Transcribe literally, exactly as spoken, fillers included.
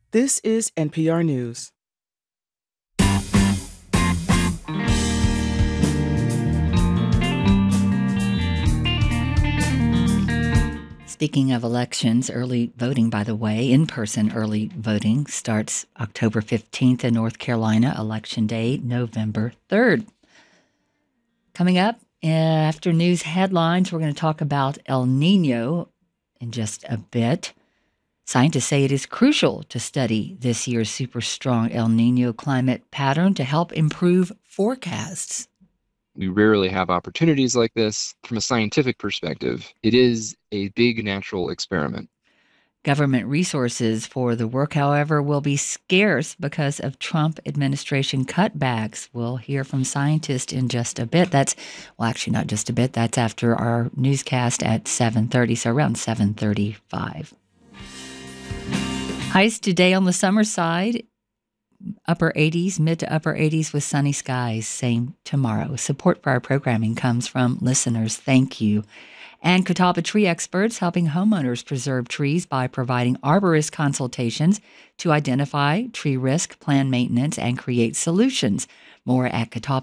This is N P R News. Speaking of elections, early voting, by the way, in-person early voting starts October fifteenth in North Carolina, Election Day, November third. Coming up after news headlines, we're going to talk about El Nino in just a bit. Scientists say it is crucial to study this year's super strong El Nino climate pattern to help improve forecasts. We rarely have opportunities like this. From a scientific perspective, it is a big natural experiment. Government resources for the work, however, will be scarce because of Trump administration cutbacks. We'll hear from scientists in just a bit. That's, well, actually not just a bit. That's after our newscast at seven thirty, so around seven thirty-five. Highs today on the summer side, upper eighties, mid to upper eighties with sunny skies. Same tomorrow. Support for our programming comes from listeners. Thank you. And Catawba Tree Experts helping homeowners preserve trees by providing arborist consultations to identify tree risk, plan maintenance, and create solutions. More at Catawba.